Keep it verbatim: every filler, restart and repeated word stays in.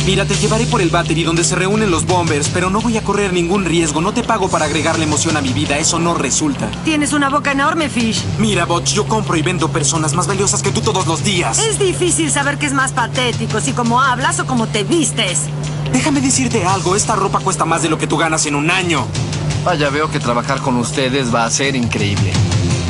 Mira, te llevaré por el Battery donde se reúnen los Bombers, pero no voy a correr ningún riesgo. No te pago para agregarle emoción a mi vida, eso no resulta. Tienes una boca enorme, Fish. Mira, Butch, yo compro y vendo personas más valiosas que tú todos los días. Es difícil saber qué es más patético, si cómo hablas o cómo te vistes. Déjame decirte algo, esta ropa cuesta más de lo que tú ganas en un año. Vaya, veo que trabajar con ustedes va a ser increíble.